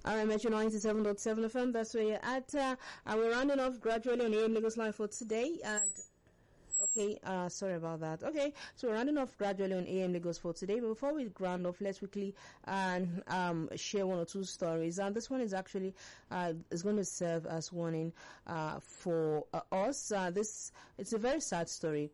Metro 97.7 FM, that's where you're at. And we're rounding off gradually on AM Lagos Live for today. And okay, sorry about that. Okay, so we're rounding off gradually on AM Lagos for today. But before we round off, let's quickly share one or two stories. And this one is actually is going to serve as warning for us. It's a very sad story.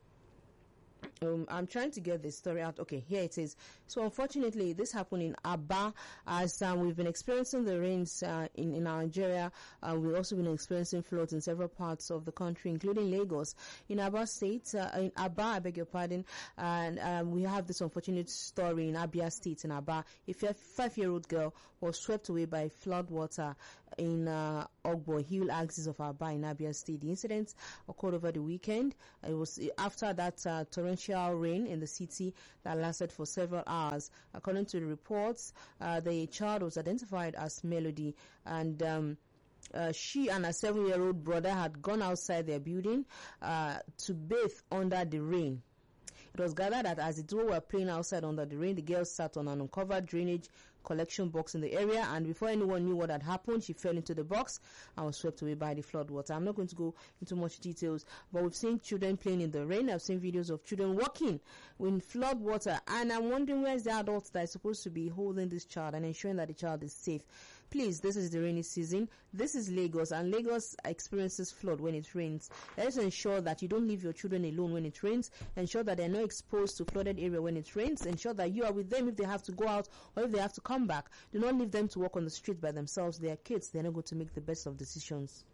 I'm trying to get this story out. Okay, here it is. So unfortunately, this happened in Aba, as we've been experiencing the rains in Nigeria. We've also been experiencing floods in several parts of the country, including Lagos. In Aba State, in Aba, I beg your pardon, and we have this unfortunate story in Abia State in Aba. A 5-year-old girl was swept away by flood water in Ogbo Hill axis of Aba in Abia State. The incident occurred over the weekend. It was after that torrential rain in the city that lasted for several hours. According to the reports, the child was identified as Melody, and she and her 7-year-old brother had gone outside their building to bathe under the rain. It was gathered that as the duo were playing outside under the rain, the girl sat on an uncovered drainage collection box in the area, and before anyone knew what had happened, she fell into the box and was swept away by the flood water. I'm not going to go into much details, but we've seen children playing in the rain. I've seen videos of children walking in flood water, and I'm wondering where's the adult that is supposed to be holding this child and ensuring that the child is safe. Please, this is the rainy season. This is Lagos, and Lagos experiences flood when it rains. Let's ensure that you don't leave your children alone when it rains. Ensure that they're not exposed to flooded area when it rains. Ensure that you are with them if they have to go out or if they have to come back. Do not leave them to walk on the street by themselves. They are kids. They're not going to make the best of decisions.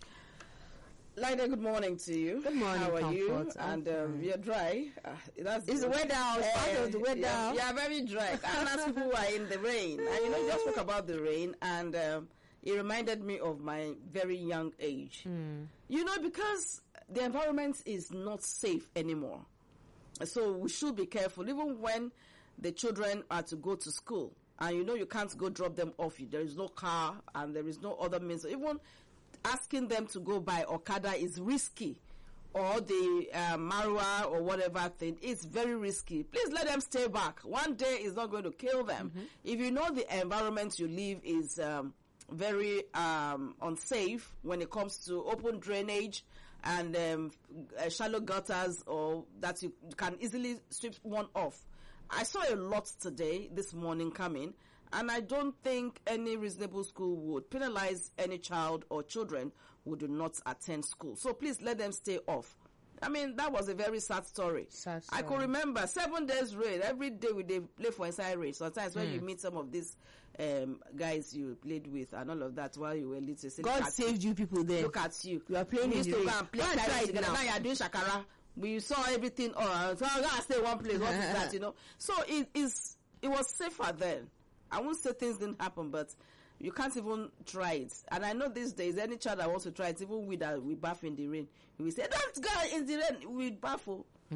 Lida, good morning to you. Good morning. How are Comfort. you? And you're dry. Is the weather part of the weather? Yeah, very dry. And as people who are in the rain. And you just spoke about the rain, and it reminded me of my very young age. Because the environment is not safe anymore. So we should be careful, even when the children are to go to school. And you can't go drop them off. There is no car and there is no other means. Even asking them to go by Okada is risky, or the Marwa or whatever thing, it's very risky. Please let them stay back. One day is not going to kill them. If you know the environment you live is very unsafe when it comes to open drainage and shallow gutters, or that you can easily sweep one off. I saw a lot this morning coming, and I don't think any reasonable school would penalize any child or children who do not attend school. So please let them stay off. I mean, that was a very sad story. I could remember 7 days rain. Every day they play for inside rain. Sometimes when you meet some of these guys you played with and all of that while you were little. God saved you people then. Look at you. You are playing in the rain. Now you are doing shakara. We saw everything. So I gotta stay one place. What is that? So it was safer then. I won't say things didn't happen, but you can't even try it. And I know these days, any child that wants to try it, even we bath in the rain, we say, don't go in the rain, we bath.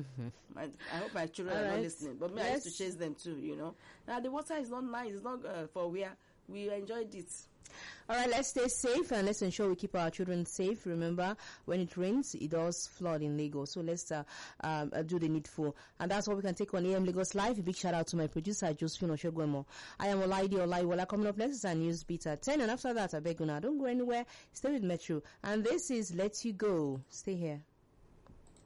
I hope my children are not listening. But I used to chase them too, Now the water is not nice, it's not for where we enjoyed it. All right, let's stay safe and let's ensure we keep our children safe. Remember, when it rains, it does flood in Lagos. So let's do the needful. And that's all we can take on AM Lagos Live. A big shout out to my producer, Josephine Oshogwemo. I am Olaide Olaiwola. Coming up next is our news beat at 10. And after that, I beg you now, don't go anywhere. Stay with Metro. And this is Let You Go. Stay here.